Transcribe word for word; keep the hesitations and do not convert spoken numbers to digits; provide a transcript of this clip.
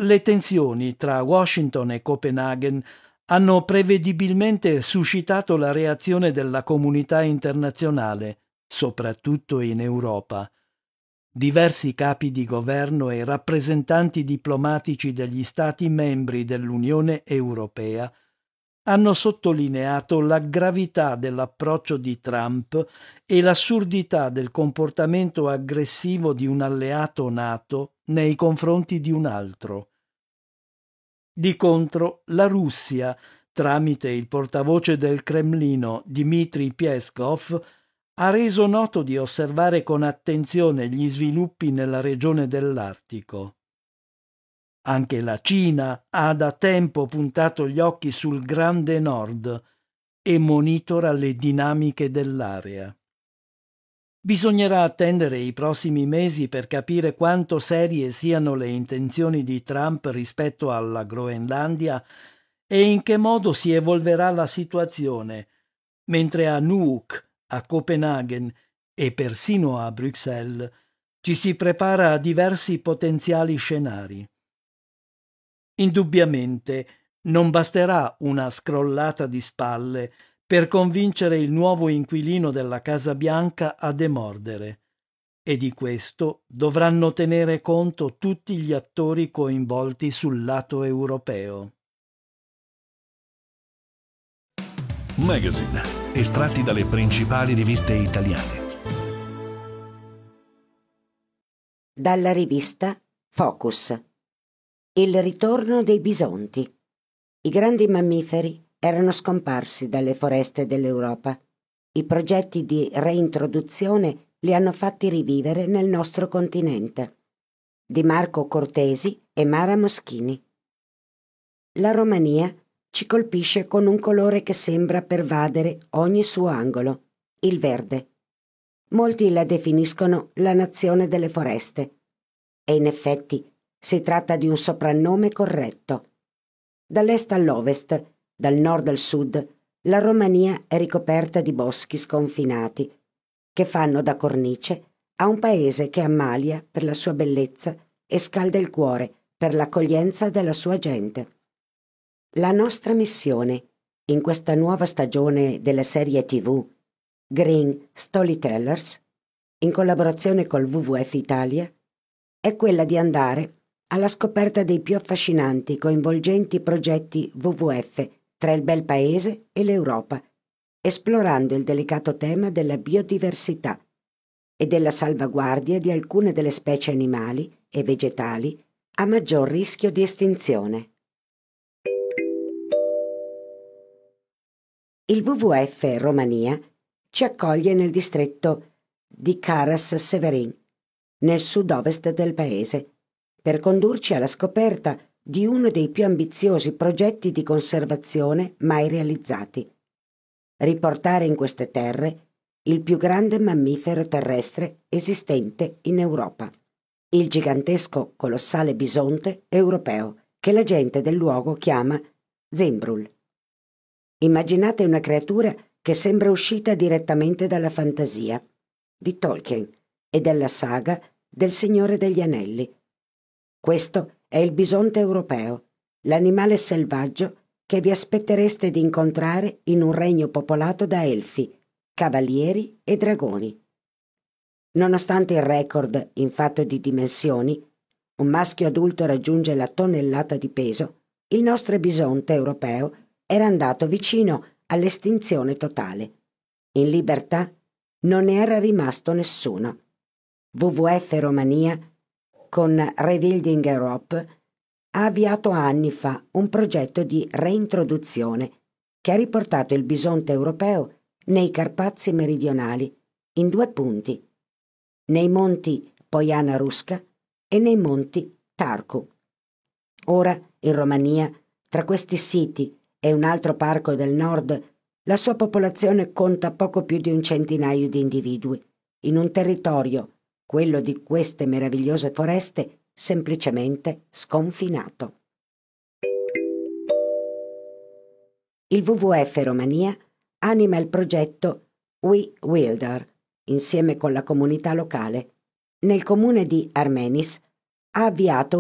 Le tensioni tra Washington e Copenaghen hanno prevedibilmente suscitato la reazione della comunità internazionale, soprattutto in Europa. Diversi capi di governo e rappresentanti diplomatici degli Stati membri dell'Unione Europea hanno sottolineato la gravità dell'approccio di Trump e l'assurdità del comportamento aggressivo di un alleato NATO nei confronti di un altro. Di contro, la Russia, tramite il portavoce del Cremlino Dmitry Peskov, ha reso noto di osservare con attenzione gli sviluppi nella regione dell'Artico. Anche la Cina ha da tempo puntato gli occhi sul Grande Nord e monitora le dinamiche dell'area. Bisognerà attendere i prossimi mesi per capire quanto serie siano le intenzioni di Trump rispetto alla Groenlandia e in che modo si evolverà la situazione, mentre a Nuuk, a Copenaghen e persino a Bruxelles ci si prepara a diversi potenziali scenari. Indubbiamente non basterà una scrollata di spalle per convincere il nuovo inquilino della Casa Bianca a demordere, e di questo dovranno tenere conto tutti gli attori coinvolti sul lato europeo. Magazine, estratti dalle principali riviste italiane. Dalla rivista Focus. Il ritorno dei bisonti. I grandi mammiferi erano scomparsi dalle foreste dell'Europa. I progetti di reintroduzione li hanno fatti rivivere nel nostro continente. Di Marco Cortesi e Mara Moschini. La Romania ci colpisce con un colore che sembra pervadere ogni suo angolo, il verde. Molti la definiscono la nazione delle foreste. E in effetti si tratta di un soprannome corretto. Dall'est all'ovest, dal nord al sud, la Romania è ricoperta di boschi sconfinati, che fanno da cornice a un paese che ammalia per la sua bellezza e scalda il cuore per l'accoglienza della sua gente. La nostra missione, in questa nuova stagione della serie tivù Green Storytellers, in collaborazione col W W F Italia, è quella di andare alla scoperta dei più affascinanti, coinvolgenti progetti W W F tra il bel paese e l'Europa, esplorando il delicato tema della biodiversità e della salvaguardia di alcune delle specie animali e vegetali a maggior rischio di estinzione. Il W W F Romania ci accoglie nel distretto di Caras-Severin, nel sud-ovest del paese, per condurci alla scoperta di uno dei più ambiziosi progetti di conservazione mai realizzati: riportare in queste terre il più grande mammifero terrestre esistente in Europa, il gigantesco colossale bisonte europeo, che la gente del luogo chiama Zembrul. Immaginate una creatura che sembra uscita direttamente dalla fantasia di Tolkien e della saga del Signore degli Anelli. Questo è il bisonte europeo, l'animale selvaggio che vi aspettereste di incontrare in un regno popolato da elfi, cavalieri e dragoni. Nonostante il record in fatto di dimensioni, un maschio adulto raggiunge la tonnellata di peso, il nostro bisonte europeo era andato vicino all'estinzione totale. In libertà non ne era rimasto nessuno. W W F Romania, con Rewilding Europe, ha avviato anni fa un progetto di reintroduzione che ha riportato il bisonte europeo nei Carpazi meridionali, in due punti, nei monti Poiana Ruska e nei monti Tarku. Ora, in Romania, tra questi siti e un altro parco del nord, la sua popolazione conta poco più di un centinaio di individui, in un territorio, quello di queste meravigliose foreste, semplicemente sconfinato. Il W W F Romania anima il progetto We Wildar, insieme con la comunità locale. Nel comune di Armenis ha avviato